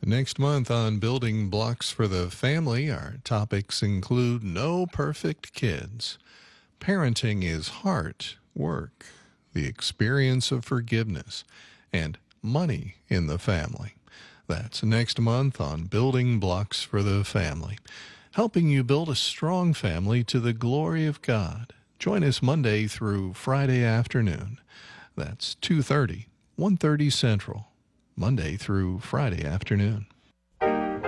Next month on Building Blocks for the Family, our topics include no perfect kids, parenting is heart, work, the experience of forgiveness, and money in the family. That's next month on Building Blocks for the Family, helping you build a strong family to the glory of God. Join us Monday through Friday afternoon. That's 2:30, 1:30 Central, Monday through Friday afternoon.